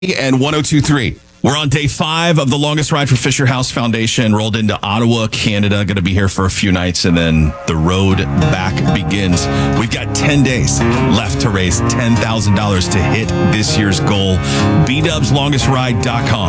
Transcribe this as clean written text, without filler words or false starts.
and 102.3. We're on day 5 of the longest ride for Fisher House Foundation. Rolled into Ottawa, Canada. Going to be here for a few nights, and then the road back begins. We've got 10 days left to raise $10,000 to hit this year's goal. BDubsLongestRide.com.